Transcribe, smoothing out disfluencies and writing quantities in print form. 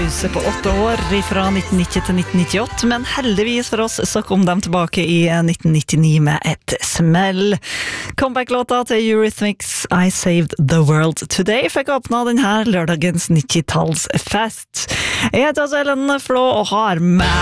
pause på 8 år fra 1990 til 1998, men heldigvis for oss så kom de tilbake i 1999 med et smell. Comeback-låta til Eurythmics I Saved the World Today fikk åpna denne lørdagens 90-tallsfest. Jeg heter altså Ellen Flå og har med